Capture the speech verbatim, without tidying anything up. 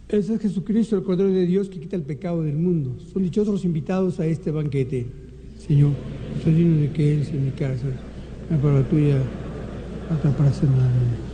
Ese es Jesucristo, el Cordero de Dios que quita el pecado del mundo. Son dichosos los invitados a este banquete. Señor, estoy lleno de que eres en mi casa, la palabra tuya hasta para cenar.